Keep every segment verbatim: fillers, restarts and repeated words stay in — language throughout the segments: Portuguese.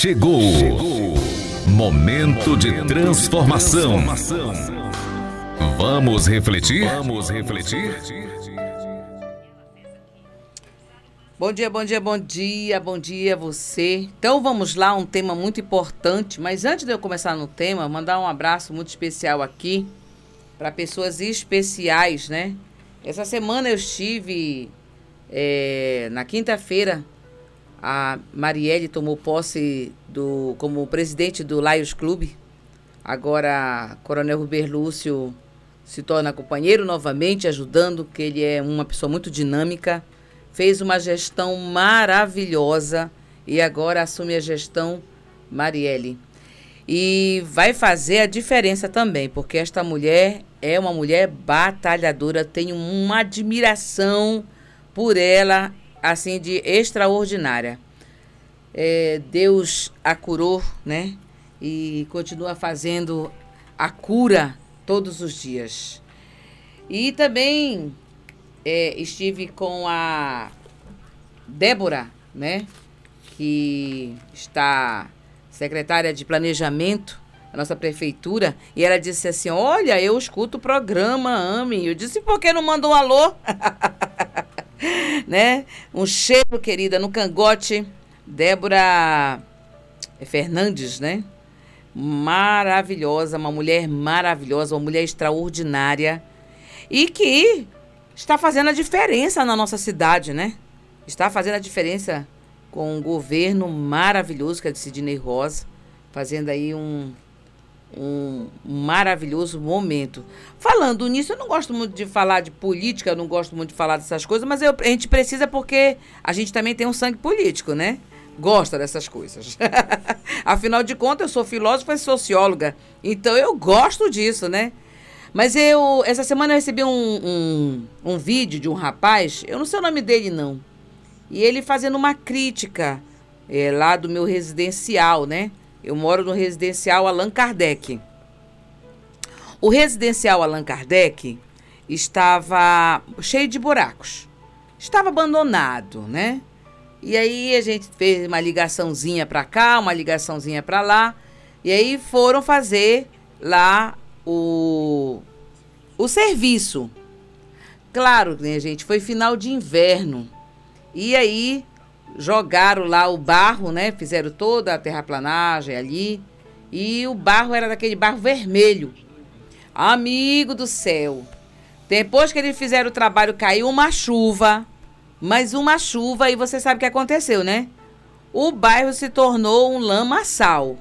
Chegou, Chegou. Momento de transformação. Vamos refletir? Vamos refletir? Bom dia, bom dia, bom dia, bom dia a você. Então vamos lá, um tema muito importante, mas antes de eu começar no tema, mandar um abraço muito especial aqui para pessoas especiais, né? Essa semana eu estive, é, na quinta-feira, a Marielle tomou posse do, como presidente do Lions Clube. Agora, Coronel Ruber Lúcio se torna companheiro novamente, ajudando, que ele é uma pessoa muito dinâmica. Fez uma gestão maravilhosa e agora assume a gestão Marielle. E vai fazer a diferença também, porque esta mulher é uma mulher batalhadora. Tenho uma admiração por ela, assim, de extraordinária. É, Deus a curou, né? E continua fazendo a cura todos os dias. E também é, estive com a Débora, né? Que está secretária de Planejamento da nossa prefeitura. E ela disse assim, olha, eu escuto o programa, Ame. Eu disse, por que não manda um alô? Né? Um cheiro, querida, no cangote. Débora Fernandes, né? Maravilhosa, uma mulher maravilhosa, uma mulher extraordinária e que está fazendo a diferença na nossa cidade, né? Está fazendo a diferença com um governo maravilhoso, que é de Sidney Rosa, fazendo aí um, um maravilhoso momento. Falando nisso, eu não gosto muito de falar de política, eu não gosto muito de falar dessas coisas, mas eu, a gente precisa porque a gente também tem um sangue político, né? Gosta dessas coisas. Afinal de contas, eu sou filósofa e socióloga, então eu gosto disso, né? Mas eu, essa semana eu recebi um, um, um vídeo de um rapaz, eu não sei o nome dele não, e ele fazendo uma crítica é, lá do meu residencial, né? Eu moro no residencial Allan Kardec. O residencial Allan Kardec estava cheio de buracos, estava abandonado, né? E aí a gente fez uma ligaçãozinha para cá, uma ligaçãozinha para lá. E aí foram fazer lá o, o serviço. Claro, né, gente? Foi final de inverno. E aí jogaram lá o barro, né? Fizeram toda a terraplanagem ali. E o barro era daquele barro vermelho. Amigo do céu. Depois que eles fizeram o trabalho, caiu uma chuva. Mais uma chuva e você sabe o que aconteceu, né? O bairro se tornou um lamaçal.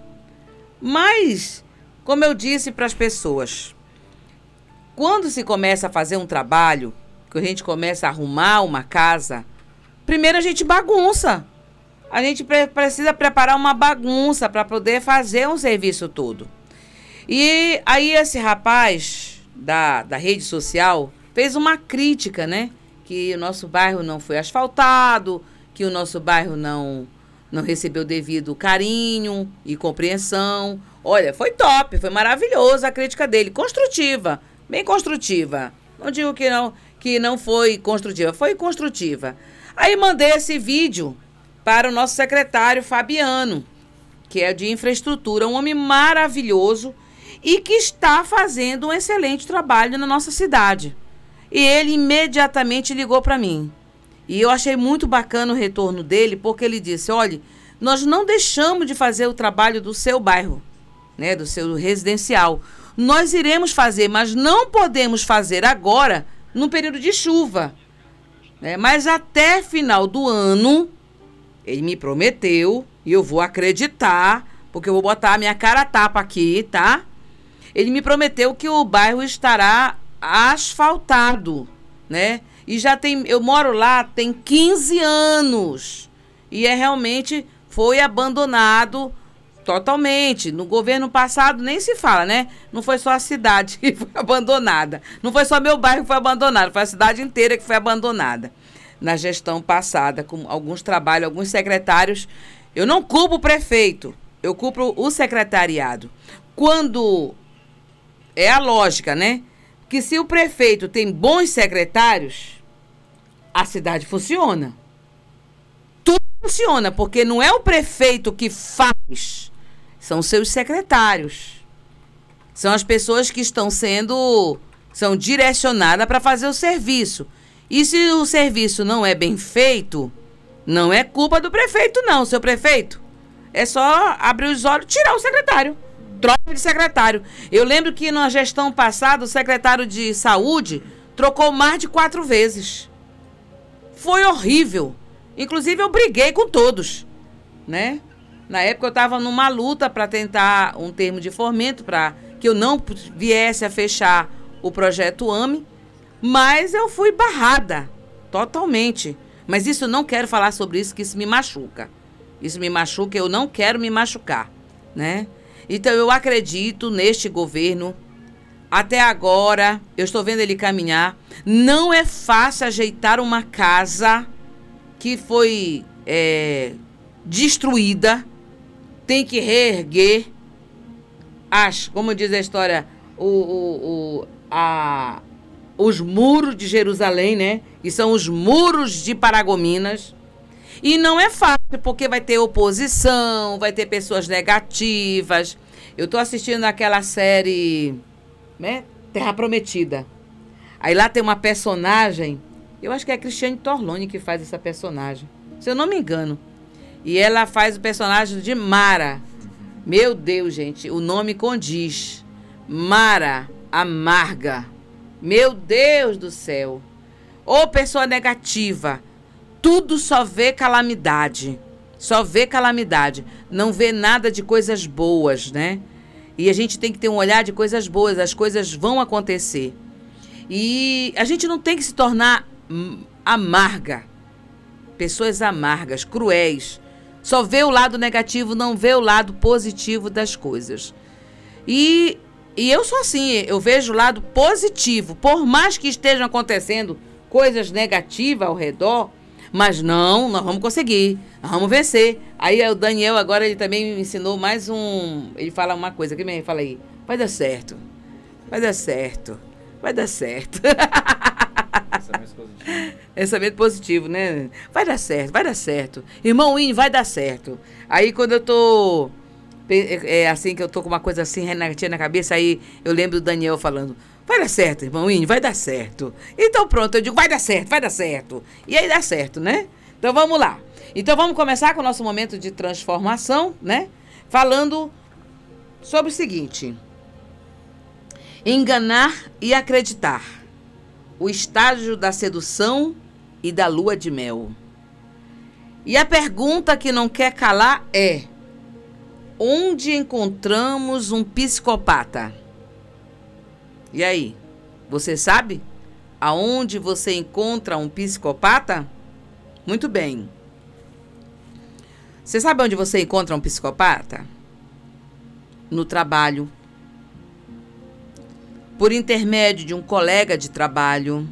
Mas, como eu disse para as pessoas, quando se começa a fazer um trabalho, que a gente começa a arrumar uma casa, primeiro a gente bagunça. A gente pre- precisa preparar uma bagunça para poder fazer um serviço todo. E aí esse rapaz da, da rede social fez uma crítica, né? Que o nosso bairro não foi asfaltado, que o nosso bairro não, não recebeu devido carinho e compreensão. Olha, foi top, foi maravilhoso a crítica dele, construtiva, bem construtiva. Não digo que não, que não foi construtiva, foi construtiva. Aí mandei esse vídeo para o nosso secretário Fabiano, que é de infraestrutura, um homem maravilhoso e que está fazendo um excelente trabalho na nossa cidade. E ele imediatamente ligou para mim. E eu achei muito bacana o retorno dele, porque ele disse, olha, nós não deixamos de fazer o trabalho do seu bairro, né, do seu residencial. Nós iremos fazer, mas não podemos fazer agora, num período de chuva. Né? Mas até final do ano, ele me prometeu, e eu vou acreditar, porque eu vou botar a minha cara a tapa aqui, tá? Ele me prometeu que o bairro estará asfaltado, né? E já tem, eu moro lá tem quinze anos e é realmente foi abandonado totalmente. No governo passado nem se fala, né? Não foi só a cidade que foi abandonada, não foi só meu bairro que foi abandonado, foi a cidade inteira que foi abandonada na gestão passada, com alguns trabalhos, alguns secretários. Eu não culpo o prefeito, eu culpo o secretariado. Quando é a lógica, né? Que se o prefeito tem bons secretários, a cidade funciona. Tudo funciona, porque não é o prefeito que faz, são seus secretários. São as pessoas que estão sendo, são direcionadas para fazer o serviço. E se o serviço não é bem feito, não é culpa do prefeito, não, seu prefeito. É só abrir os olhos e tirar o secretário. Troca de secretário. Eu lembro que na gestão passada, o secretário de saúde trocou mais de quatro vezes. Foi horrível. Inclusive, eu briguei com todos, né? Na época, eu estava numa luta para tentar um termo de fomento para que eu não viesse a fechar o projeto AME, mas eu fui barrada totalmente. Mas isso, eu não quero falar sobre isso, que isso me machuca. Isso me machuca, eu não quero me machucar, né? Então, eu acredito neste governo. Até agora, eu estou vendo ele caminhar. Não é fácil ajeitar uma casa que foi é, destruída. Tem que reerguer as, como diz a história, o, o, o, a, os muros de Jerusalém, né? Que são os muros de Paragominas. E não é fácil, porque vai ter oposição, vai ter pessoas negativas. Eu estou assistindo aquela série, né, Terra Prometida. Aí lá tem uma personagem, eu acho que é a Cristiane Torlone que faz essa personagem, se eu não me engano. E ela faz o personagem de Mara. Meu Deus, gente, o nome condiz. Mara Amarga. Meu Deus do céu. Ô pessoa negativa. Tudo só vê calamidade. Só vê calamidade. Não vê nada de coisas boas, né? E a gente tem que ter um olhar de coisas boas. As coisas vão acontecer. E a gente não tem que se tornar amarga. Pessoas amargas, cruéis. Só vê o lado negativo, não vê o lado positivo das coisas. E, e eu sou assim, eu vejo o lado positivo. Por mais que estejam acontecendo coisas negativas ao redor, mas não, nós vamos conseguir, nós vamos vencer. Aí o Daniel agora, ele também me ensinou mais um... Ele fala uma coisa, que me fala aí, vai dar certo, vai dar certo, vai dar certo. Pensamento positivo. Pensamento positivo, né? Vai dar certo, vai dar certo. Irmão Winnie, vai dar certo. Aí quando eu tô... É assim, que eu tô com uma coisa assim, renatinha na cabeça, aí eu lembro do Daniel falando... Vai dar certo, irmão Winnie, vai dar certo. Então pronto, eu digo, vai dar certo, vai dar certo. E aí dá certo, né? Então vamos lá. Então vamos começar com o nosso momento de transformação, né? Falando sobre o seguinte. Enganar e acreditar. O estágio da sedução e da lua de mel. E a pergunta que não quer calar é: onde encontramos um psicopata? E aí, você sabe aonde você encontra um psicopata? Muito bem. Você sabe onde você encontra um psicopata? No trabalho. Por intermédio de um colega de trabalho.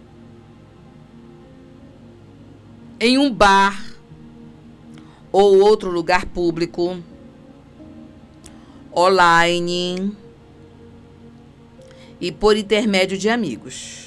Em um bar ou outro lugar público. Online. E por intermédio de amigos.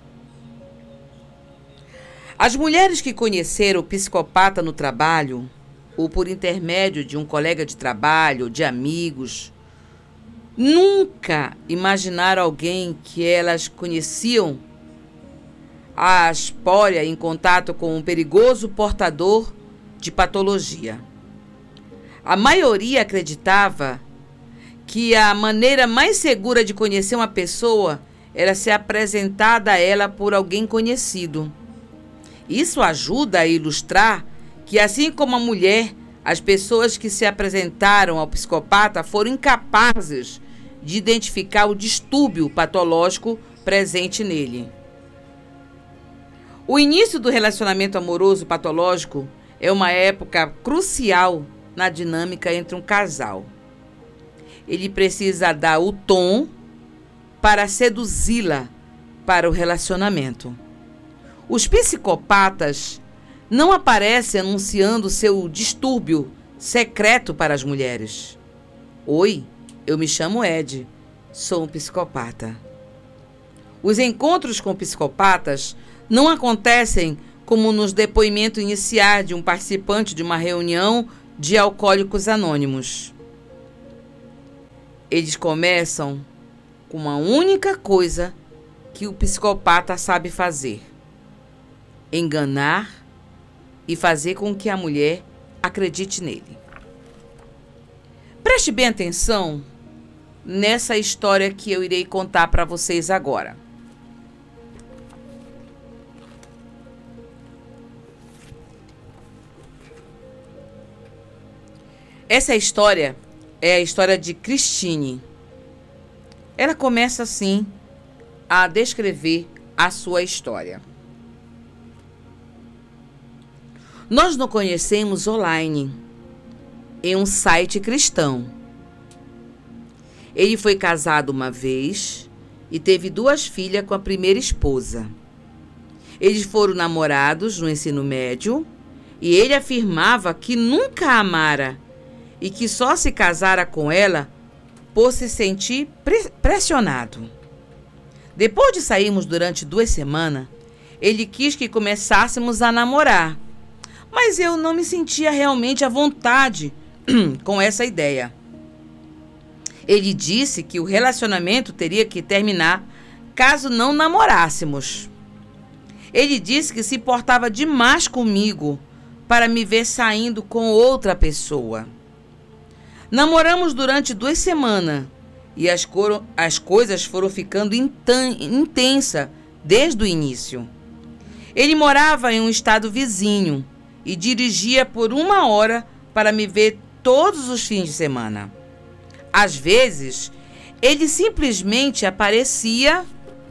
As mulheres que conheceram o psicopata no trabalho, ou por intermédio de um colega de trabalho, de amigos, nunca imaginaram alguém que elas conheciam a espória em contato com um perigoso portador de patologia. A maioria acreditava que a maneira mais segura de conhecer uma pessoa era ser apresentada a ela por alguém conhecido. Isso ajuda a ilustrar que, assim como a mulher, as pessoas que se apresentaram ao psicopata foram incapazes de identificar o distúrbio patológico presente nele. O início do relacionamento amoroso patológico é uma época crucial na dinâmica entre um casal. Ele precisa dar o tom para seduzi-la para o relacionamento. Os psicopatas não aparecem anunciando seu distúrbio secreto para as mulheres. Oi, eu me chamo Ed, sou um psicopata. Os encontros com psicopatas não acontecem como nos depoimentos iniciais de um participante de uma reunião de Alcoólicos Anônimos. Eles começam com uma única coisa que o psicopata sabe fazer: enganar e fazer com que a mulher acredite nele. Preste bem atenção nessa história que eu irei contar para vocês agora. Essa história é a história de Cristine. Ela começa assim a descrever a sua história. Nós nos conhecemos online, em um site cristão. Ele foi casado uma vez e teve duas filhas com a primeira esposa. Eles foram namorados no ensino médio e ele afirmava que nunca a amara e que só se casara com ela por se sentir pre- pressionado. Depois de sairmos durante duas semanas, ele quis que começássemos a namorar, mas eu não me sentia realmente à vontade com essa ideia. Ele disse que o relacionamento teria que terminar caso não namorássemos. Ele disse que se portava demais comigo para me ver saindo com outra pessoa. Namoramos durante duas semanas e as, coro, as coisas foram ficando intensas desde o início. Ele morava em um estado vizinho e dirigia por uma hora para me ver todos os fins de semana. Às vezes, ele simplesmente aparecia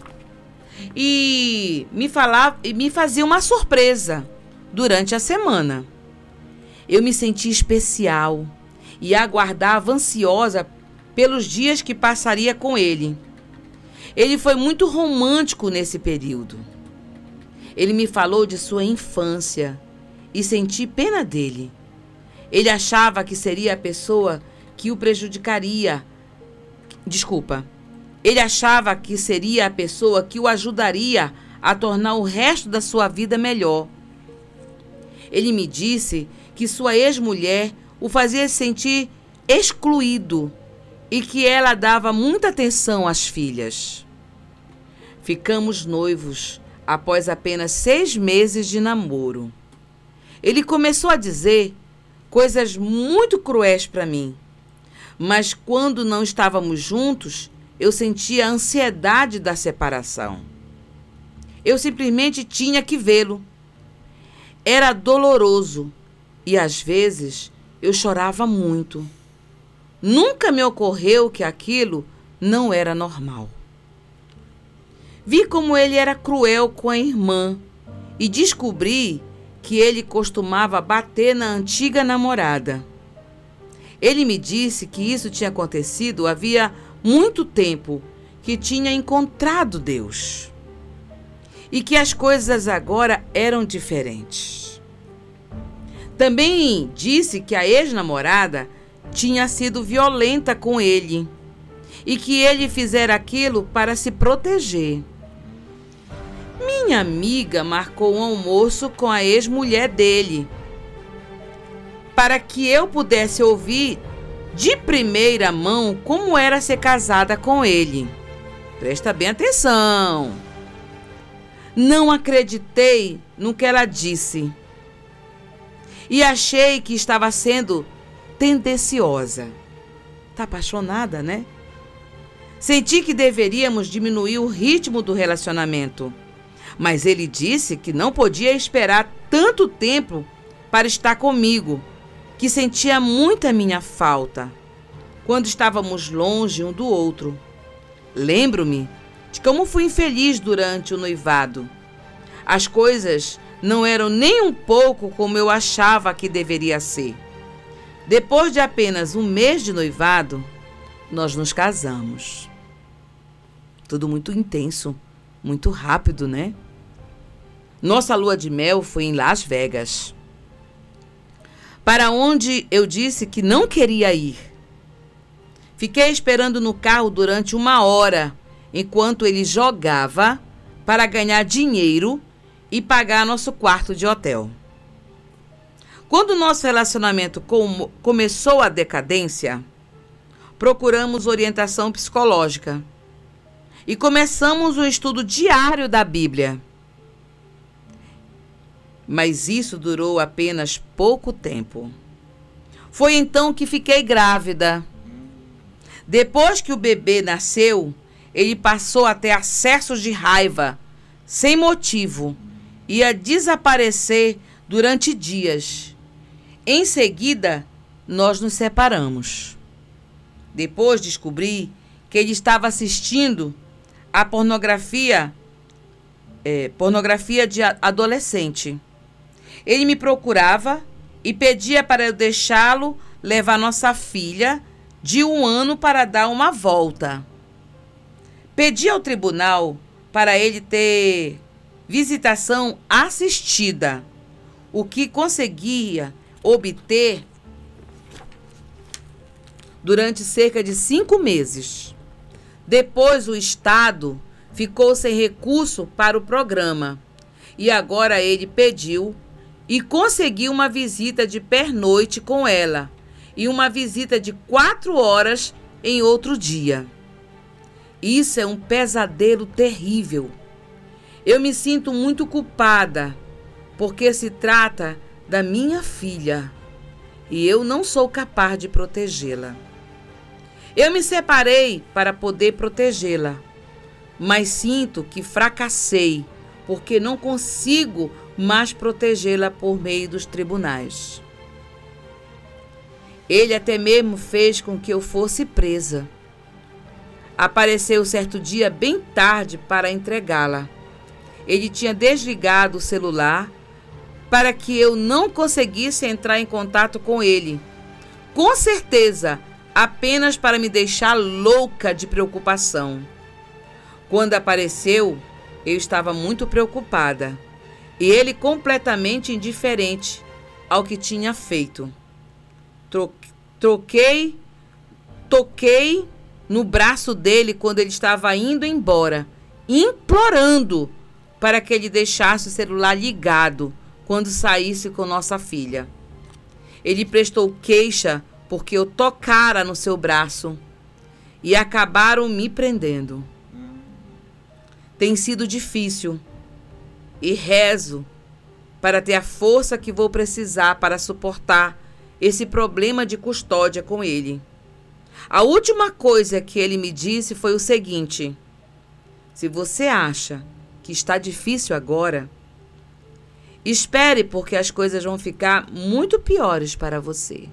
e me falava e me fazia uma surpresa durante a semana. Eu me sentia especial e aguardava ansiosa pelos dias que passaria com ele. Ele foi muito romântico nesse período. Ele me falou de sua infância e senti pena dele. Ele achava que seria a pessoa que o prejudicaria. Desculpa. Ele achava que seria a pessoa que o ajudaria a tornar o resto da sua vida melhor. Ele me disse que sua ex-mulher o fazia sentir excluído e que ela dava muita atenção às filhas. Ficamos noivos após apenas seis meses de namoro. Ele começou a dizer coisas muito cruéis para mim, mas quando não estávamos juntos, eu sentia a ansiedade da separação. Eu simplesmente tinha que vê-lo. Era doloroso e às vezes eu chorava muito. Nunca me ocorreu que aquilo não era normal. Vi como ele era cruel com a irmã e descobri que ele costumava bater na antiga namorada. Ele me disse que isso tinha acontecido havia muito tempo, que tinha encontrado Deus e que as coisas agora eram diferentes. Também disse que a ex-namorada tinha sido violenta com ele e que ele fizera aquilo para se proteger. Minha amiga marcou um almoço com a ex-mulher dele para que eu pudesse ouvir de primeira mão como era ser casada com ele. Presta bem atenção. Não acreditei no que ela disse e achei que estava sendo tendenciosa. Tá apaixonada, né? Senti que deveríamos diminuir o ritmo do relacionamento, mas ele disse que não podia esperar tanto tempo para estar comigo, que sentia muito a minha falta quando estávamos longe um do outro. Lembro-me de como fui infeliz durante o noivado. As coisas não eram nem um pouco como eu achava que deveria ser. Depois de apenas um mês de noivado, nós nos casamos. Tudo muito intenso, muito rápido, né? Nossa lua de mel foi em Las Vegas, para onde eu disse que não queria ir. Fiquei esperando no carro durante uma hora, enquanto ele jogava para ganhar dinheiro e pagar nosso quarto de hotel. Quando o nosso relacionamento com, começou a decadência, procuramos orientação psicológica e começamos o estudo diário da Bíblia. Mas isso durou apenas pouco tempo. Foi então que fiquei grávida. Depois que o bebê nasceu, ele passou a ter acessos de raiva, sem motivo, e a desaparecer durante dias. Em seguida, nós nos separamos. Depois descobri que ele estava assistindo a pornografia, é, pornografia de adolescente. Ele me procurava e pedia para eu deixá-lo levar nossa filha de um ano para dar uma volta. Pedi ao tribunal para ele ter visitação assistida, o que conseguia obter durante cerca de cinco meses. Depois o Estado ficou sem recurso para o programa e agora ele pediu e conseguiu uma visita de pernoite com ela e uma visita de quatro horas em outro dia. Isso é um pesadelo terrível. Eu me sinto muito culpada porque se trata da minha filha e eu não sou capaz de protegê-la. Eu me separei para poder protegê-la, mas sinto que fracassei porque não consigo mais protegê-la por meio dos tribunais. Ele até mesmo fez com que eu fosse presa. Apareceu certo dia bem tarde para entregá-la. Ele tinha desligado o celular para que eu não conseguisse entrar em contato com ele. Com certeza, apenas para me deixar louca de preocupação. Quando apareceu, eu estava muito preocupada e ele completamente indiferente ao que tinha feito. Troquei, toquei no braço dele quando ele estava indo embora, implorando para que ele deixasse o celular ligado quando saísse com nossa filha. Ele prestou queixa porque eu tocara no seu braço e acabaram me prendendo. Tem sido difícil e rezo para ter a força que vou precisar para suportar esse problema de custódia com ele. A última coisa que ele me disse foi o seguinte: se você acha que está difícil agora, espere, porque as coisas vão ficar muito piores para você.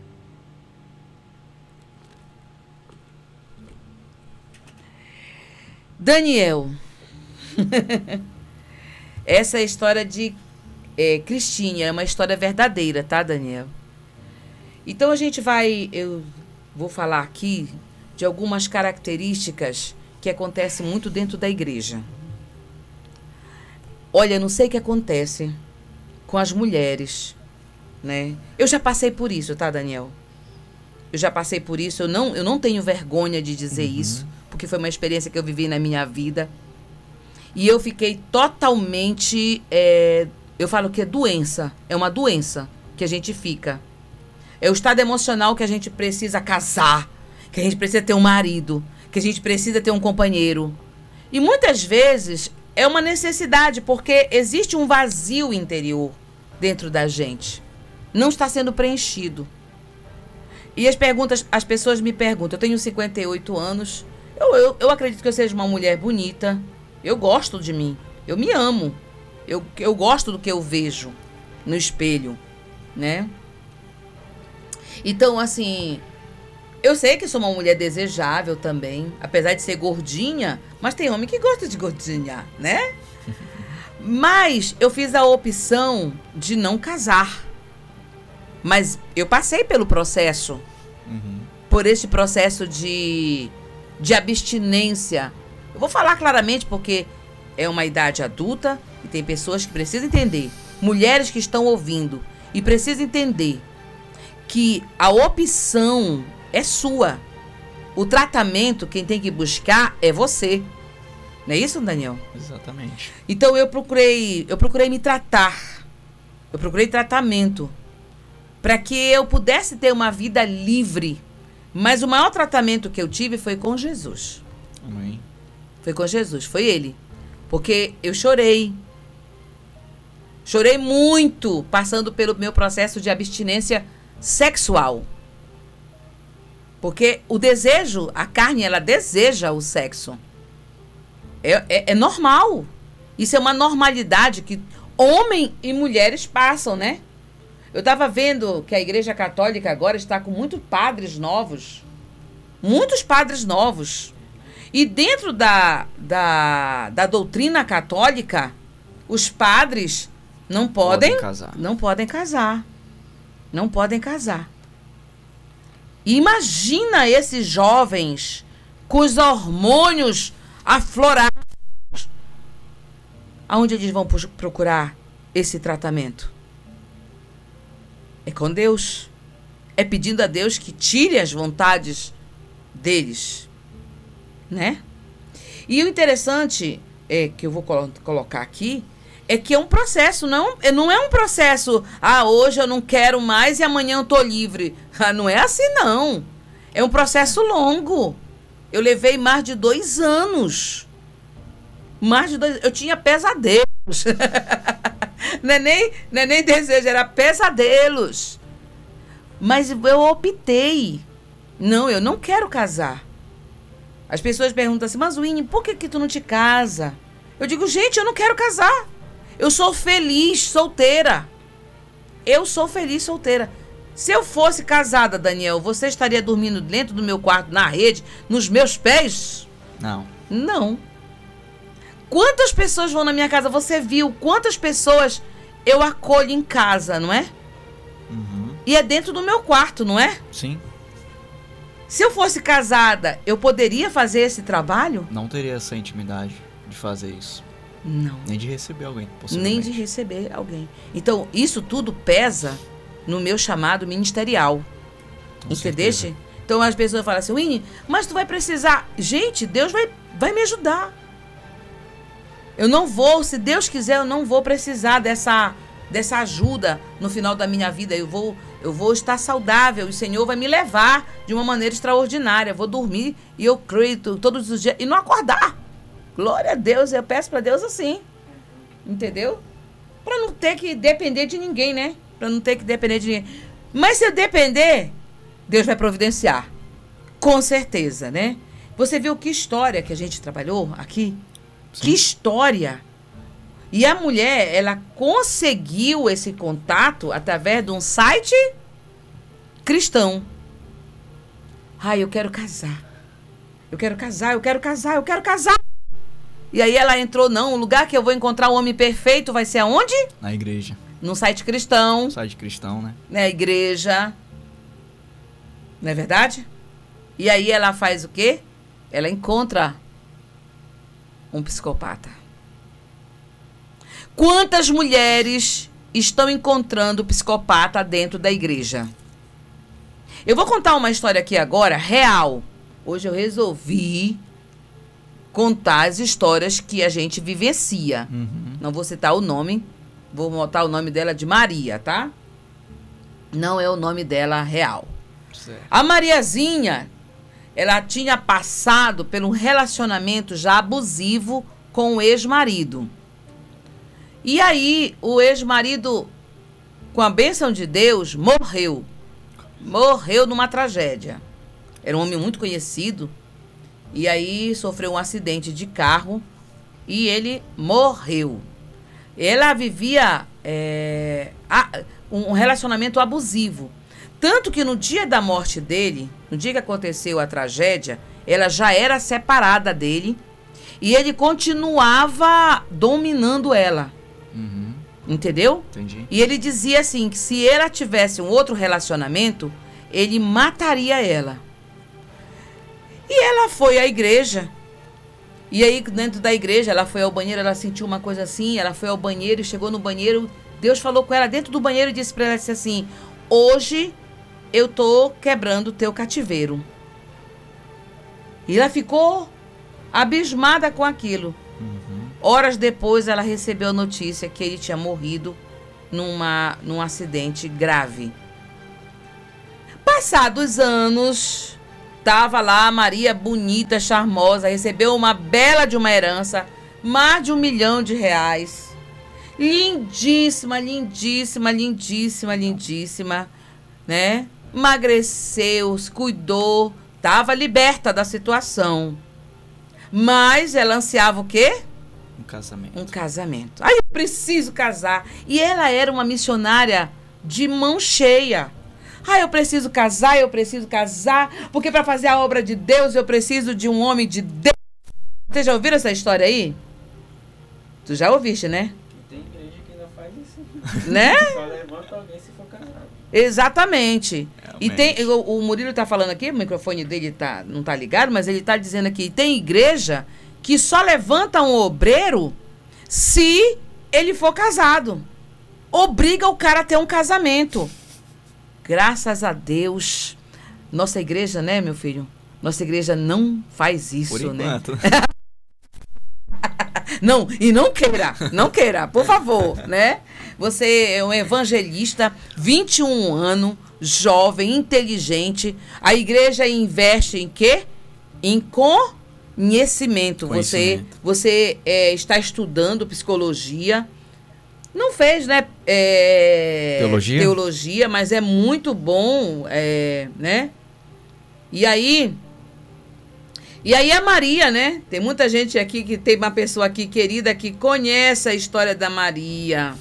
Daniel. Essa é a história de é, Cristinha, é uma história verdadeira, tá, Daniel? Então a gente vai, eu vou falar aqui de algumas características que acontecem muito dentro da igreja. Olha, não sei o que acontece com as mulheres, né? Eu já passei por isso, tá, Daniel? Eu já passei por isso, eu não, eu não tenho vergonha de dizer uhum. isso, porque foi uma experiência que eu vivi na minha vida. E eu fiquei totalmente, é, eu falo que é doença, é uma doença que a gente fica. É o estado emocional que a gente precisa casar, que a gente precisa ter um marido, que a gente precisa ter um companheiro. E muitas vezes é uma necessidade, porque existe um vazio interior dentro da gente. Não está sendo preenchido. E as perguntas, as pessoas me perguntam, eu tenho cinquenta e oito anos, eu, eu, eu acredito que eu seja uma mulher bonita, eu gosto de mim, eu me amo, eu, eu gosto do que eu vejo no espelho, né? Então, assim, eu sei que sou uma mulher desejável também, apesar de ser gordinha, mas tem homem que gosta de gordinha, né? Mas eu fiz a opção de não casar. Mas eu passei pelo processo, uhum. por esse processo de, de abstinência. Eu vou falar claramente porque é uma idade adulta e tem pessoas que precisam entender, mulheres que estão ouvindo e precisam entender que a opção é sua. O tratamento, quem tem que buscar é você. Não é isso, Daniel? Exatamente. Então eu procurei, eu procurei me tratar. Eu procurei tratamento para que eu pudesse ter uma vida livre. Mas o maior tratamento que eu tive foi com Jesus. Amém. Foi com Jesus, foi ele. Porque eu chorei. Chorei muito passando pelo meu processo de abstinência sexual. Porque o desejo, a carne, ela deseja o sexo. É, é, é normal. Isso é uma normalidade que homem e mulheres passam, né? Eu estava vendo que a Igreja Católica agora está com muitos padres novos. Muitos padres novos. E dentro da, da, da doutrina católica, os padres não podem, Podem casar. não podem casar. Não podem casar. Imagina esses jovens com os hormônios aflorados. Aonde eles vão procurar esse tratamento? É com Deus. É pedindo a Deus que tire as vontades deles. Né? E o interessante é, que eu vou colo- colocar aqui é que é um processo, não, não é um processo, ah, hoje eu não quero mais e amanhã eu tô livre. Ah, não é assim, não. É um processo longo. Eu levei mais de dois anos. Mais de dois... Eu tinha pesadelos. Não é nem, não é nem desejo, era pesadelos. Mas eu optei. Não, eu não quero casar. As pessoas perguntam assim, mas Winnie, por que que tu não te casa? Eu digo, gente, eu não quero casar. Eu sou feliz solteira. Eu sou feliz solteira. Se eu fosse casada, Daniel, você estaria dormindo dentro do meu quarto, na rede, nos meus pés? Não. Não. Quantas pessoas vão na minha casa? Você viu quantas pessoas eu acolho em casa, não é? Uhum. E é dentro do meu quarto, não é? Sim. Se eu fosse casada, eu poderia fazer esse trabalho? Não teria essa intimidade de fazer isso. Não. Nem de receber alguém, Nem possivelmente. de receber alguém. Então, isso tudo pesa no meu chamado ministerial. Com Entendeste? certeza. Então, as pessoas falam assim, Winnie, mas tu vai precisar... Gente, Deus vai, vai me ajudar. Eu não vou, se Deus quiser, eu não vou precisar dessa, dessa ajuda no final da minha vida. Eu vou, eu vou estar saudável. O Senhor vai me levar de uma maneira extraordinária. Eu vou dormir e eu creio todos os dias e não acordar. Glória a Deus, eu peço para Deus assim. Entendeu? Para não ter que depender de ninguém, né? Para não ter que depender de ninguém. Mas se eu depender, Deus vai providenciar. Com certeza, né? Você viu que história que a gente trabalhou aqui? Sim. Que história! E a mulher, ela conseguiu esse contato através de um site cristão. Ai, eu quero casar. Eu quero casar, eu quero casar, eu quero casar. E aí ela entrou, não, o lugar que eu vou encontrar o homem perfeito vai ser aonde? Na igreja. Num site cristão. Site cristão, né? Na igreja. Não é verdade? E aí ela faz o quê? Ela encontra um psicopata. Quantas mulheres estão encontrando psicopata dentro da igreja? Eu vou contar uma história aqui agora, real. Hoje eu resolvi contar as histórias que a gente vivencia. Uhum. Não vou citar o nome, vou botar o nome dela de Maria, tá? Não é o nome dela real. Certo. A Mariazinha, ela tinha passado por um relacionamento já abusivo com o ex-marido. E aí, o ex-marido, com a bênção de Deus, morreu. Morreu numa tragédia. Era um homem muito conhecido. E aí, sofreu um acidente de carro e ele morreu. Ela vivia é, a, um relacionamento abusivo. Tanto que no dia da morte dele, no dia que aconteceu a tragédia, ela já era separada dele e ele continuava dominando ela. Uhum. Entendeu? Entendi. E ele dizia assim, que se ela tivesse um outro relacionamento, ele mataria ela. E ela foi à igreja. E aí, dentro da igreja, ela foi ao banheiro, ela sentiu uma coisa assim, ela foi ao banheiro e chegou no banheiro. Deus falou com ela dentro do banheiro e disse para ela, disse assim, hoje eu tô quebrando o teu cativeiro. E ela ficou abismada com aquilo. Uhum. Horas depois, ela recebeu a notícia que ele tinha morrido numa, num acidente grave. Passados anos, estava lá a Maria bonita, charmosa, recebeu uma bela de uma herança, mais de um milhão de reais. Lindíssima, lindíssima, lindíssima, lindíssima, né? Emagreceu, se cuidou, estava liberta da situação. Mas ela ansiava o quê? Um casamento. Um casamento. Aí eu preciso casar. E ela era uma missionária de mão cheia. Ah, eu preciso casar, eu preciso casar, porque para fazer a obra de Deus eu preciso de um homem de Deus. Vocês já ouviram essa história aí? Tu já ouviste, né? Tem igreja que ainda faz isso. Né? Só levanta alguém se for casado. Exatamente. E Realmente. tem, o, o Murilo tá falando aqui, o microfone dele tá, não tá ligado, mas ele tá dizendo aqui, tem igreja que só levanta um obreiro se ele for casado. Obriga o cara a ter um casamento. Graças a Deus, nossa igreja, né, meu filho? Nossa igreja não faz isso, Por né? enquanto. Não, e não queira, não queira, por favor, né? Você é um evangelista, vinte e um anos, jovem, inteligente. A igreja investe em quê? Em conhecimento. Você, Conhecimento. você é, está estudando psicologia. Não fez, né? é, Teologia? Teologia, mas é muito bom, é, né? E aí... E aí a Maria, né? Tem muita gente aqui que tem uma pessoa aqui querida que conhece a história da Maria.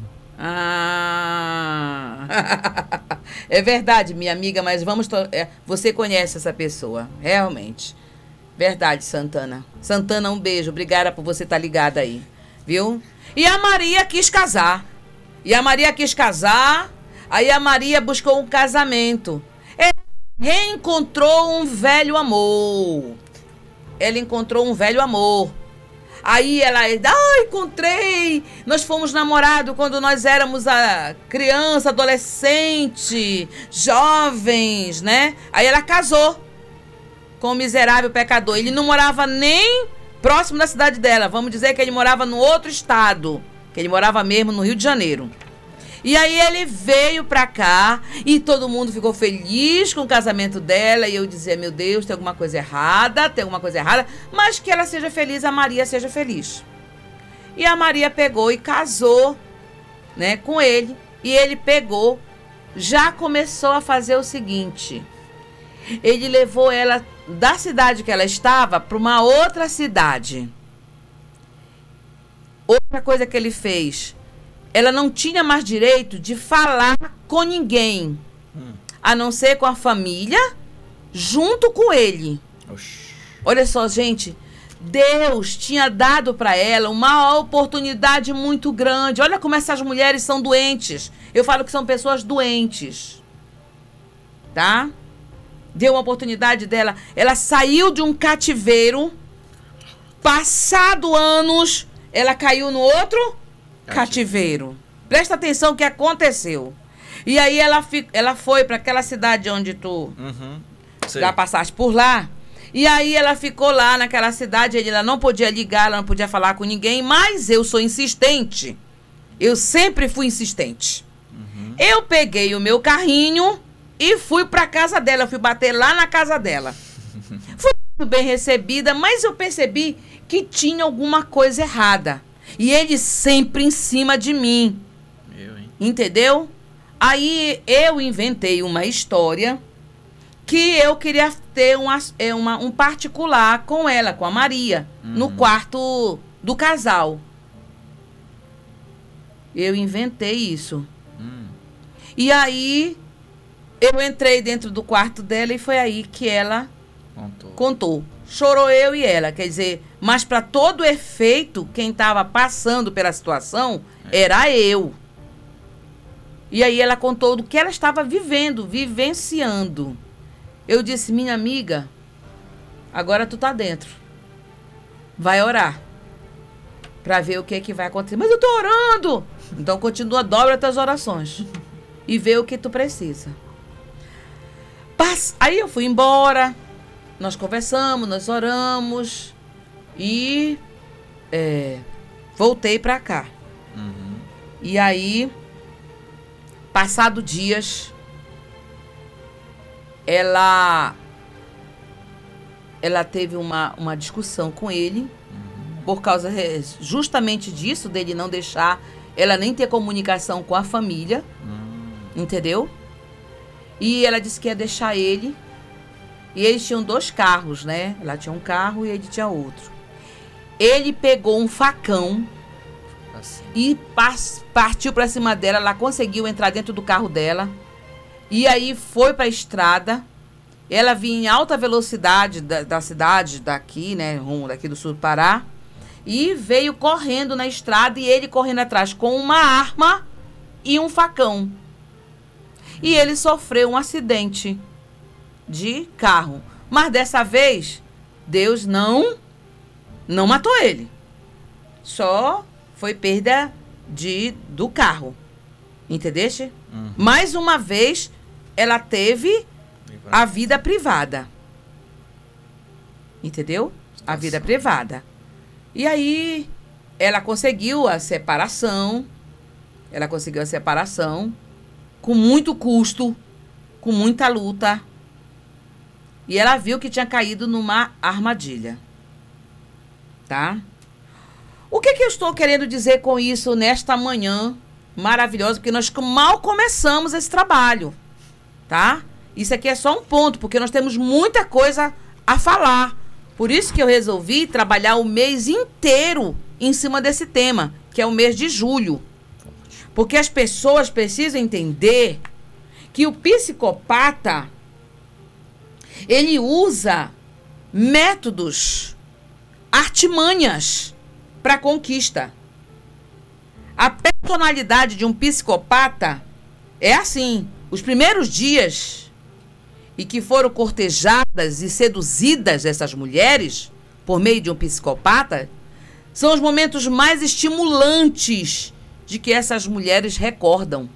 Ah, é verdade, minha amiga, mas vamos... To- é, você conhece essa pessoa, realmente. Verdade, Santana. Santana, um beijo. Obrigada por você estar ligada aí, viu? E a Maria quis casar. E a Maria quis casar, aí a Maria buscou um casamento. Ela reencontrou um velho amor. Ela encontrou um velho amor. Aí ela, ah, encontrei. Nós fomos namorados quando nós éramos a criança, adolescente, jovens, né? Aí ela casou com o miserável pecador. Ele não morava nem próximo da cidade dela. Vamos dizer que ele morava no outro estado, que ele morava mesmo no Rio de Janeiro. E aí ele veio pra cá e todo mundo ficou feliz com o casamento dela. E eu dizia, meu Deus, tem alguma coisa errada, tem alguma coisa errada. Mas que ela seja feliz, a Maria seja feliz. E a Maria pegou e casou, né, com ele. E ele pegou, já começou a fazer o seguinte. Ele levou ela da cidade que ela estava para uma outra cidade. Outra coisa que ele fez... Ela não tinha mais direito de falar com ninguém, hum. a não ser com a família, junto com ele. Oxi. Olha só, gente, Deus tinha dado para ela uma oportunidade muito grande. Olha como essas mulheres são doentes. Eu falo que são pessoas doentes, tá? Deu uma oportunidade dela. Ela saiu de um cativeiro, passado anos, ela caiu no outro cativeiro. Presta atenção o que aconteceu. E aí ela, fi, ela foi para aquela cidade onde tu Uhum. já passaste por lá. E aí ela ficou lá naquela cidade. Ela não podia ligar, ela não podia falar com ninguém. Mas eu sou insistente. Eu sempre fui insistente. Uhum. Eu peguei o meu carrinho e fui para casa dela. Eu fui bater lá na casa dela. Fui muito bem recebida, mas eu percebi que tinha alguma coisa errada. E ele sempre em cima de mim. Eu, hein? Entendeu? Aí eu inventei uma história que eu queria ter uma, uma, um particular com ela, com a Maria, uhum. no quarto do casal. Eu inventei isso. Hum. E aí eu entrei dentro do quarto dela e foi aí que ela contou. contou. Chorou eu e ela, quer dizer, mas para todo efeito, quem estava passando pela situação é. era eu. E aí ela contou do que ela estava vivendo, vivenciando. Eu disse, minha amiga, agora tu tá dentro. Vai orar. Para ver o que é que vai acontecer. Mas eu tô orando! Então continua, dobra tuas orações. E vê o que tu precisa. Aí eu fui embora. Nós conversamos, nós oramos. E é, voltei pra cá. Uhum. E aí, passado dias, ela, ela teve uma, uma discussão com ele, uhum. por causa justamente disso, dele não deixar ela nem ter comunicação com a família, uhum. entendeu? E ela disse que ia deixar ele, e eles tinham dois carros, né? Ela tinha um carro e ele tinha outro. Ele pegou um facão assim. E pas, partiu pra cima dela. Ela conseguiu entrar dentro do carro dela. E aí foi pra estrada. Ela vinha em alta velocidade da, da cidade, daqui, né? Rumo daqui do sul do Pará. E veio correndo na estrada e ele correndo atrás com uma arma e um facão. E ele sofreu um acidente de carro. Mas dessa vez, Deus não, não matou ele. Só foi perda de, do carro. Entendeste? Uhum. Mais uma vez, ela teve a vida privada. Entendeu? A vida privada. E aí, ela conseguiu a separação. Ela conseguiu a separação com muito custo, com muita luta. E ela viu que tinha caído numa armadilha. Tá? O que que eu estou querendo dizer com isso nesta manhã maravilhosa? Porque nós mal começamos esse trabalho. Tá? Isso aqui é só um ponto, porque nós temos muita coisa a falar. Por isso que eu resolvi trabalhar o mês inteiro em cima desse tema, que é o mês de julho. Porque as pessoas precisam entender que o psicopata, ele usa métodos, artimanhas para conquista. A personalidade de um psicopata é assim. Os primeiros dias e que foram cortejadas e seduzidas essas mulheres por meio de um psicopata são os momentos mais estimulantes de que essas mulheres recordam.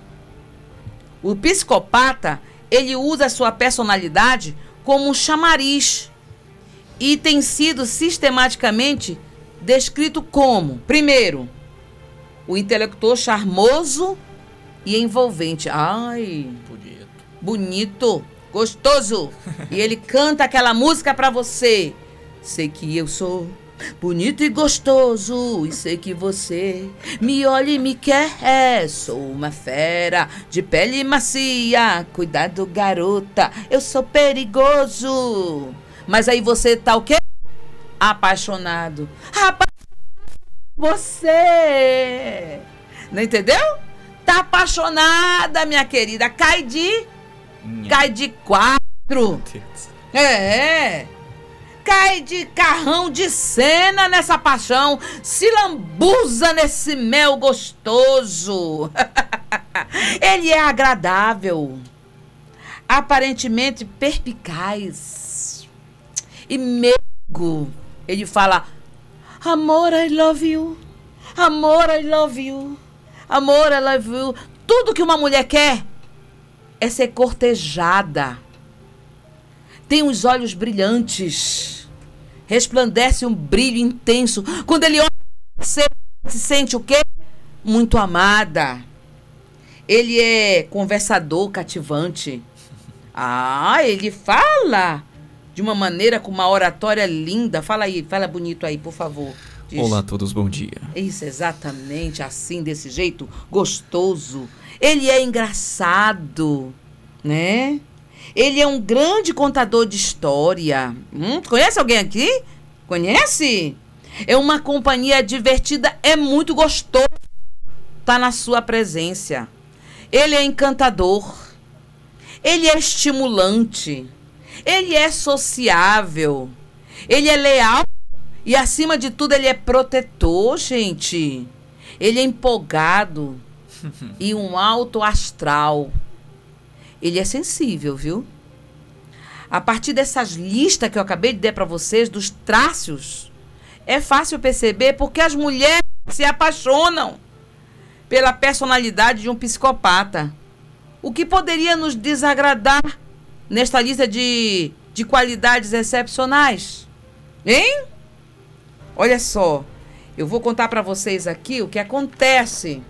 O psicopata, ele usa a sua personalidade como um chamariz e tem sido sistematicamente descrito como, primeiro, o intelectual charmoso e envolvente. Ai, bonito. Bonito, gostoso. E ele canta aquela música pra você. Sei que eu sou bonito e gostoso, e sei que você me olha e me quer. Sou uma fera de pele macia. Cuidado, garota, eu sou perigoso. Mas aí você tá o quê? Apaixonado. Apaixonado por você. Não entendeu? Tá apaixonada, minha querida. Cai de... Minha. Cai de quatro. É. Cai de carrão de cena nessa paixão. Se lambuza nesse mel gostoso. Ele é agradável. Aparentemente perspicaz. E meigo. Ele fala: amor, I love you. Amor, I love you. Amor, I love you. Tudo que uma mulher quer é ser cortejada. Tem os olhos brilhantes. Resplandece um brilho intenso. Quando ele olha, você se sente o quê? Muito amada. Ele é conversador, cativante. Ah, ele fala de uma maneira, com uma oratória linda. Fala aí, fala bonito aí, por favor. Diz. Olá a todos, bom dia. Isso, exatamente, assim, desse jeito, gostoso. Ele é engraçado, né? Ele é um grande contador de história. Hum, conhece alguém aqui? Conhece? É uma companhia divertida, é muito gostoso estar na sua presença. Ele é encantador. Ele é estimulante. Ele é sociável. Ele é leal. E, acima de tudo, ele é protetor, gente. Ele é empolgado. E um alto astral. Ele é sensível, viu? A partir dessas listas que eu acabei de dar para vocês, dos traços, é fácil perceber porque as mulheres se apaixonam pela personalidade de um psicopata. O que poderia nos desagradar nesta lista de, de qualidades excepcionais? Hein? Olha só, eu vou contar para vocês aqui o que acontece.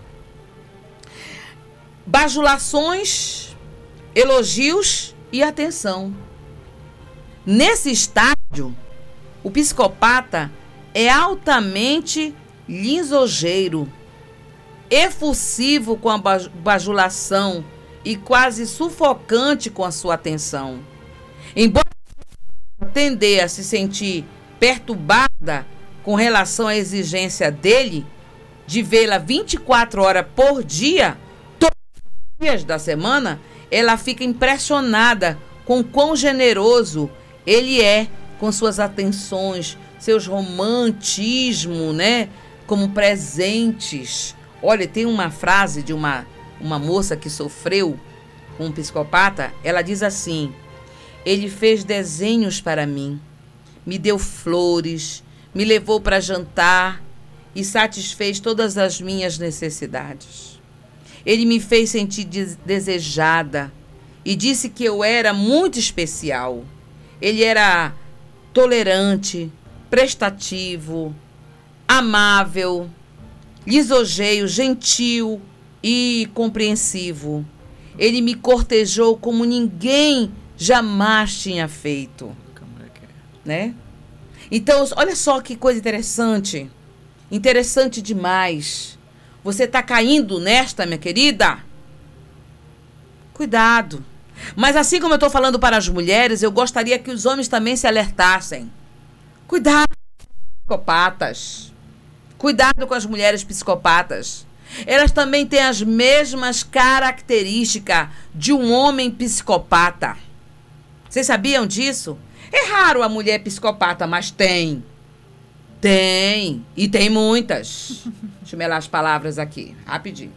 Bajulações, elogios e atenção. Nesse estágio, o psicopata é altamente lisonjeiro, efusivo com a bajulação e quase sufocante com a sua atenção. Embora tender a se sentir perturbada com relação à exigência dele de vê-la vinte e quatro horas por dia, todos os dias da semana, ela fica impressionada com quão generoso ele é com suas atenções, seus romantismos, né? Como presentes. Olha, tem uma frase de uma, uma moça que sofreu com um psicopata. Ela diz assim: ele fez desenhos para mim, me deu flores, me levou para jantar e satisfez todas as minhas necessidades. Ele me fez sentir de- desejada e disse que eu era muito especial. Ele era tolerante, prestativo, amável, lisonjeiro, gentil e compreensivo. Ele me cortejou como ninguém jamais tinha feito, né? Então, olha só que coisa interessante. Interessante demais. Você está caindo nesta, minha querida? Cuidado. Mas assim como eu estou falando para as mulheres, eu gostaria que os homens também se alertassem. Cuidado com os psicopatas. Cuidado com as mulheres psicopatas. Elas também têm as mesmas características de um homem psicopata. Vocês sabiam disso? É raro a mulher psicopata, mas tem. Tem. E tem muitas. Deixa eu melar as palavras aqui, rapidinho.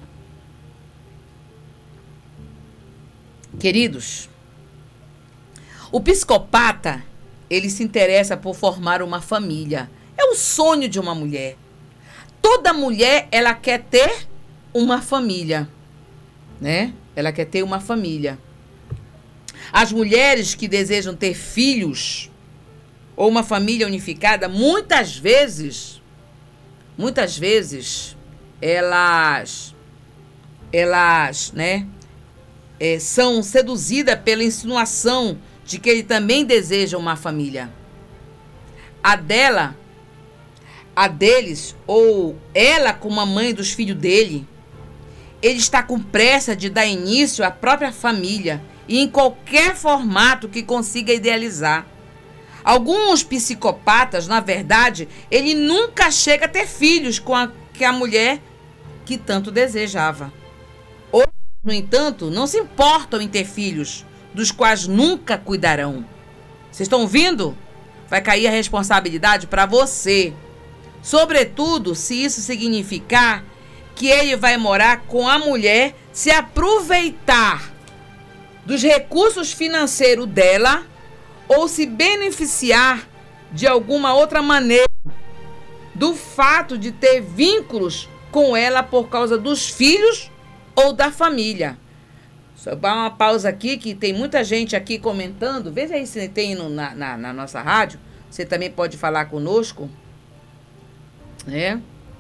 Queridos, o psicopata, ele se interessa por formar uma família. É o sonho de uma mulher. Toda mulher, ela quer ter uma família, né? Ela quer ter uma família. As mulheres que desejam ter filhos ou uma família unificada, muitas vezes, muitas vezes, elas, elas, né, é, são seduzidas pela insinuação de que ele também deseja uma família. A dela, a deles, ou ela como a mãe dos filhos dele, ele está com pressa de dar início à própria família e em qualquer formato que consiga idealizar. Alguns psicopatas, na verdade, ele nunca chega a ter filhos com a, que a mulher que tanto desejava. Outros, no entanto, não se importam em ter filhos, dos quais nunca cuidarão. Vocês estão ouvindo? Vai cair a responsabilidade para você. Sobretudo, se isso significar que ele vai morar com a mulher, se aproveitar dos recursos financeiros dela ou se beneficiar de alguma outra maneira do fato de ter vínculos com ela por causa dos filhos ou da família. Só dar uma pausa aqui, que tem muita gente aqui comentando. Veja aí se tem no, na, na, na nossa rádio. Você também pode falar conosco. Né?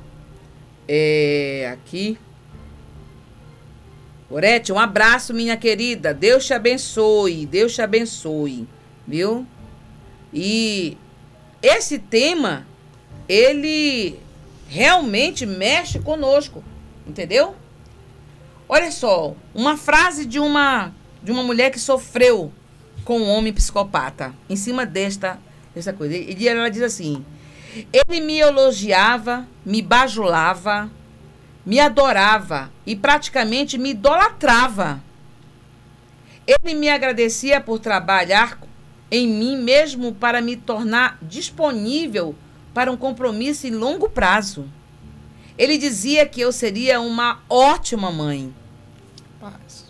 É, aqui. Orete, um abraço, minha querida. Deus te abençoe. Deus te abençoe. Viu? E esse tema, ele realmente mexe conosco. Entendeu? Olha só, uma frase de uma, de uma mulher que sofreu com um homem psicopata. Em cima desta, desta coisa. E ela diz assim: ele me elogiava, me bajulava, me adorava e praticamente me idolatrava. Ele me agradecia por trabalhar em mim mesmo para me tornar disponível para um compromisso em longo prazo. Ele dizia que eu seria uma ótima mãe. Paz.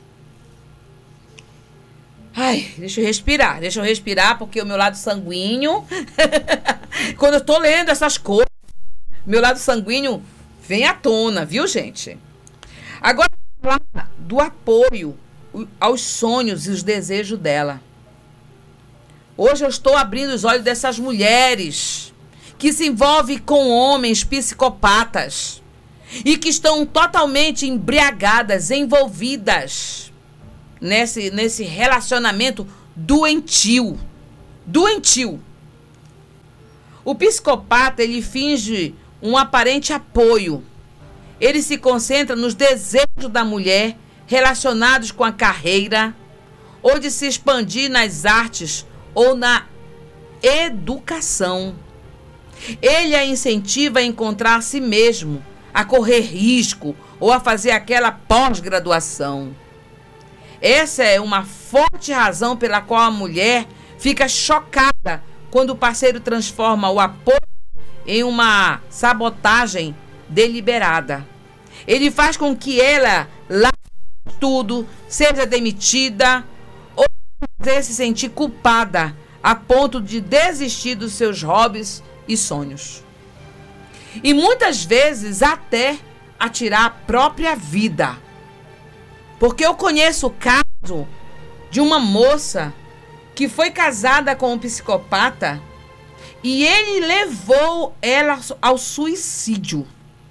Ai, deixa eu respirar, deixa eu respirar, porque o meu lado sanguíneo, quando eu tô lendo essas coisas, meu lado sanguíneo vem à tona, viu, gente? Agora, vamos falar do apoio aos sonhos e os desejos dela. Hoje eu estou abrindo os olhos dessas mulheres que se envolve com homens psicopatas e que estão totalmente embriagadas, envolvidas nesse, nesse relacionamento doentio. Doentio. O psicopata, ele finge um aparente apoio. Ele se concentra nos desejos da mulher relacionados com a carreira, ou de se expandir nas artes ou na educação. Ele a incentiva a encontrar a si mesmo, a correr risco ou a fazer aquela pós-graduação. Essa é uma forte razão pela qual a mulher fica chocada quando o parceiro transforma o apoio em uma sabotagem deliberada. Ele faz com que ela largue tudo, seja demitida ou se sentir culpada a ponto de desistir dos seus hobbies e sonhos. E muitas vezes até atirar a própria vida. Porque eu conheço o caso de uma moça que foi casada com um psicopata e ele levou ela ao suicídio.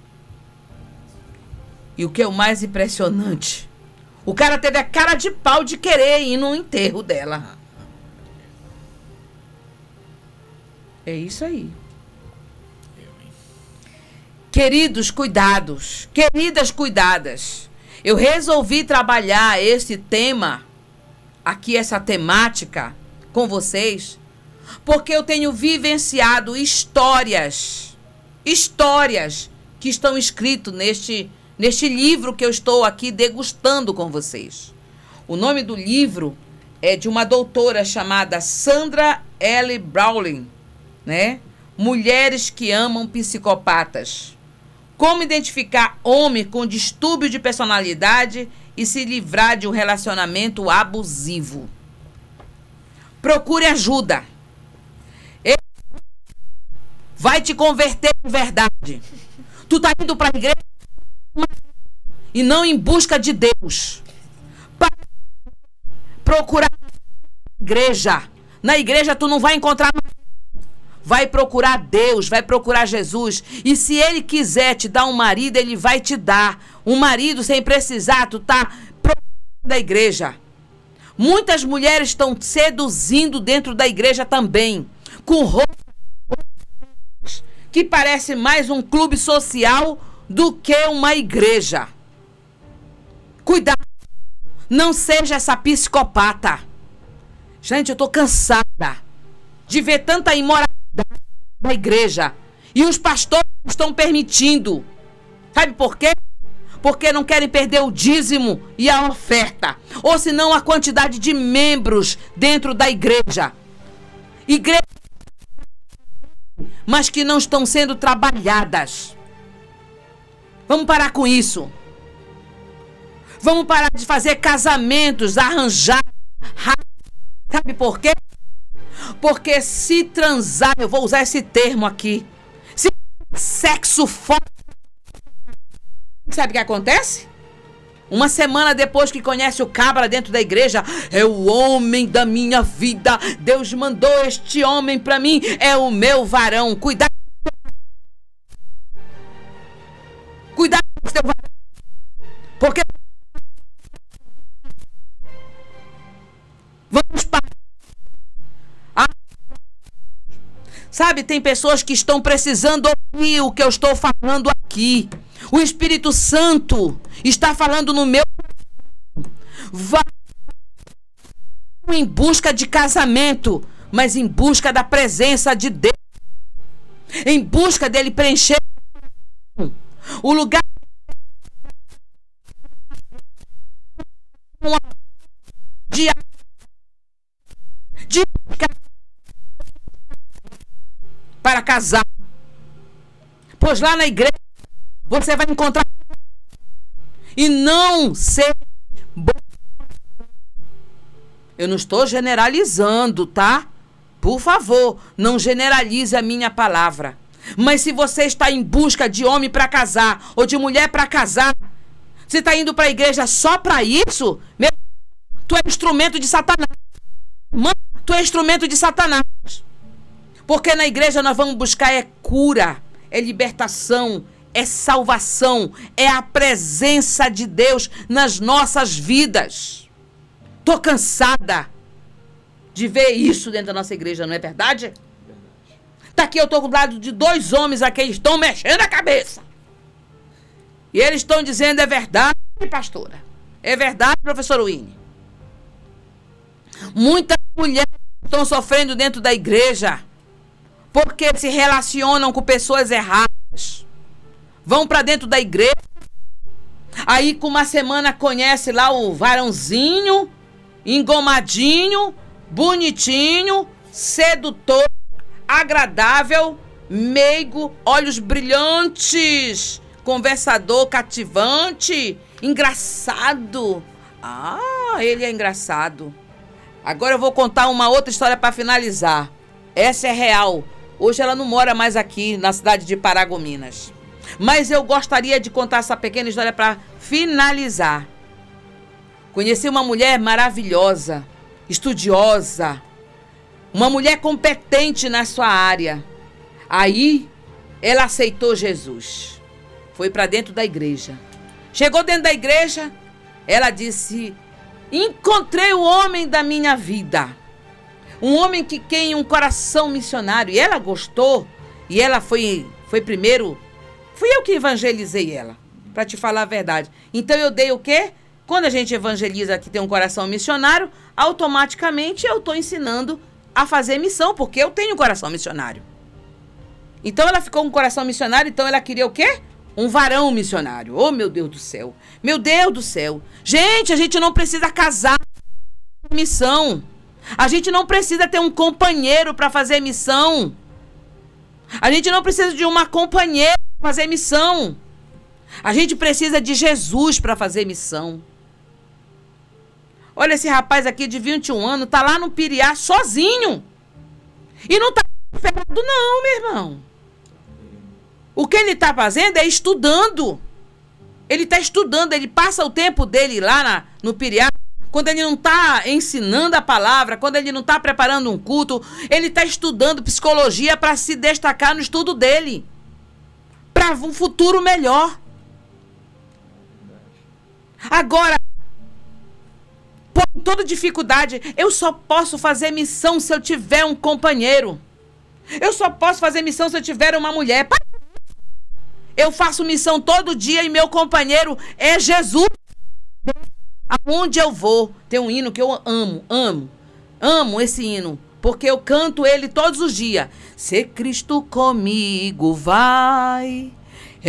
E o que é o mais impressionante, o cara teve a cara de pau de querer ir no enterro dela. É isso aí. Queridos cuidados, queridas cuidadas, eu resolvi trabalhar esse tema, aqui essa temática com vocês, porque eu tenho vivenciado histórias, histórias que estão escritas neste, neste livro que eu estou aqui degustando com vocês. O nome do livro é de uma doutora chamada Sandra L. Browning, né? Mulheres que amam psicopatas. Como identificar homem com distúrbio de personalidade e se livrar de um relacionamento abusivo. Procure ajuda. Ele vai te converter de verdade. Tu tá indo para a igreja e não em busca de Deus. Para procurar igreja. Na igreja tu não vai encontrar, vai procurar Deus, vai procurar Jesus. E se Ele quiser te dar um marido, Ele vai te dar. Um marido sem precisar, tu tá procurando da igreja. Muitas mulheres estão seduzindo dentro da igreja também. Com roupas que parece mais um clube social do que uma igreja. Cuidado. Não seja essa psicopata. Gente, eu tô cansada de ver tanta imoralidade da igreja. E os pastores estão permitindo. Sabe por quê? Porque não querem perder o dízimo e a oferta. Ou senão a quantidade de membros dentro da igreja. Igreja, mas que não estão sendo trabalhadas. Vamos parar com isso. Vamos parar de fazer casamentos, arranjar. Sabe por quê? Porque se transar, eu vou usar esse termo aqui, se sexo fora, sabe o que acontece? Uma semana depois que conhece o cabra dentro da igreja, é o homem da minha vida, Deus mandou este homem para mim, é o meu varão. Cuidado, cuidado com o seu varão, porque vamos parar. Sabe, tem pessoas que estão precisando ouvir o que eu estou falando aqui. O Espírito Santo está falando no meu... Vá em busca de casamento, mas em busca da presença de Deus. Em busca dele preencher o lugar de... de... para casar. Pois lá na igreja você vai encontrar e não ser bom. Eu não estou generalizando, tá? Por favor, não generalize a minha palavra. Mas se você está em busca de homem para casar ou de mulher para casar, você está indo para a igreja só para isso? Meu, tu é instrumento de Satanás. Mano, tu é instrumento de Satanás. Porque na igreja nós vamos buscar é cura, é libertação, é salvação, é a presença de Deus nas nossas vidas. Tô cansada de ver isso dentro da nossa igreja, não é verdade? Tá aqui, eu tô do lado de dois homens aqui, eles estão mexendo a cabeça. E eles estão dizendo, é verdade, pastora. É verdade, professor Winnie. Muitas mulheres estão sofrendo dentro da igreja porque se relacionam com pessoas erradas. Vão para dentro da igreja, aí com uma semana conhece lá o varãozinho, engomadinho, bonitinho, sedutor, agradável, meigo, olhos brilhantes, conversador, cativante, engraçado. Ah, ele é engraçado. Agora eu vou contar uma outra história para finalizar. Essa é real. Hoje ela não mora mais aqui na cidade de Paragominas. Mas eu gostaria de contar essa pequena história para finalizar. Conheci uma mulher maravilhosa, estudiosa, uma mulher competente na sua área. Aí ela aceitou Jesus. Foi para dentro da igreja. Chegou dentro da igreja, ela disse: encontrei o homem da minha vida. Um homem que tem um coração missionário. E ela gostou. E ela foi, foi primeiro... Fui eu que evangelizei ela, para te falar a verdade. Então eu dei o quê? Quando a gente evangeliza que tem um coração missionário, automaticamente eu estou ensinando a fazer missão, porque eu tenho um coração missionário. Então ela ficou com um coração missionário, então ela queria o quê? Um varão missionário. Oh, meu Deus do céu. Meu Deus do céu. Gente, a gente não precisa casar para missão. A gente não precisa ter um companheiro para fazer missão. A gente não precisa de uma companheira para fazer missão. A gente precisa de Jesus para fazer missão. Olha, esse rapaz aqui de vinte e um anos tá lá no Piriá sozinho. E não tá ferrado não, meu irmão. O que ele tá fazendo é estudando. Ele tá estudando, ele passa o tempo dele lá na, no Piriá. Quando ele não está ensinando a palavra, quando ele não está preparando um culto, ele está estudando psicologia para se destacar no estudo dele. Para um futuro melhor. Agora, por toda dificuldade, eu só posso fazer missão se eu tiver um companheiro. Eu só posso fazer missão se eu tiver uma mulher. Eu faço missão todo dia e meu companheiro é Jesus. Aonde eu vou, tem um hino que eu amo, amo, amo esse hino, porque eu canto ele todos os dias. Se Cristo comigo vai, eu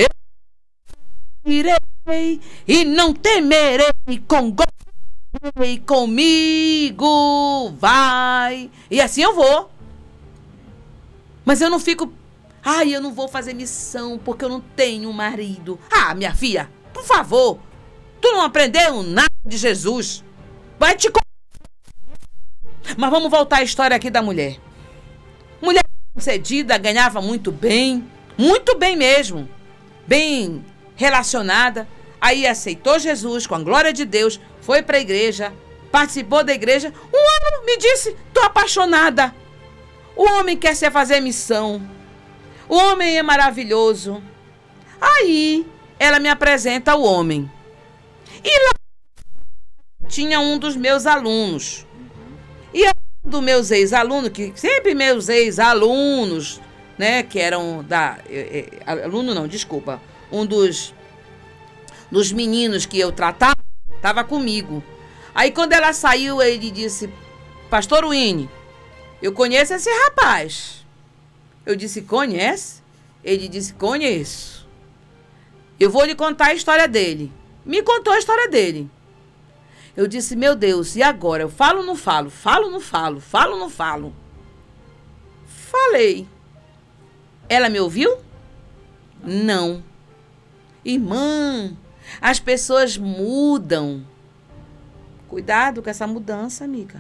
irei e não temerei, com gosto comigo vai. E assim eu vou. Mas eu não fico, ai, eu não vou fazer missão porque eu não tenho marido. Ah, minha filha, por favor. Tu não aprendeu nada de Jesus. Vai te... Mas vamos voltar à história aqui da mulher. Mulher concedida, ganhava muito bem. Muito bem mesmo. Bem relacionada. Aí aceitou Jesus com a glória de Deus. Foi para a igreja. Participou da igreja. Um homem me disse, tô apaixonada. O homem quer se fazer missão. O homem é maravilhoso. Aí ela me apresenta o homem. E lá tinha um dos meus alunos. E um dos meus ex-alunos, que sempre meus ex-alunos, né, que eram da... Eh, eh, aluno não, desculpa. Um dos, dos meninos que eu tratava, estava comigo. Aí quando ela saiu, ele disse, Pastor Winnie, eu conheço esse rapaz. Eu disse, conhece? Ele disse, conheço. Eu vou lhe contar a história dele. Me contou a história dele. Eu disse, meu Deus, e agora? Eu falo ou não falo? Falo ou não falo? Falo ou não falo? Falei. Ela me ouviu? Não. Irmã, as pessoas mudam. Cuidado com essa mudança, amiga.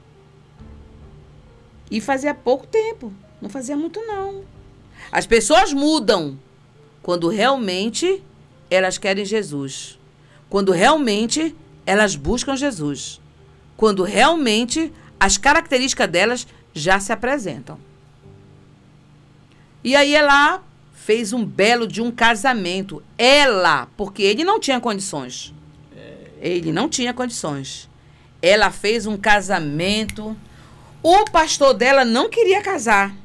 E fazia pouco tempo. Não fazia muito, não. As pessoas mudam quando realmente elas querem Jesus. Quando realmente elas buscam Jesus. Quando realmente as características delas já se apresentam. E aí ela fez um belo de um casamento. Ela, porque ele não tinha condições. Ele não tinha condições. Ela fez um casamento. O pastor dela não queria casar.